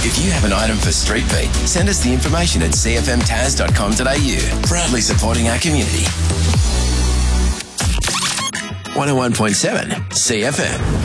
If you have an item for Street Beat, send us the information at cfmtaz.com.au. Proudly supporting our community. 101.7 CFM.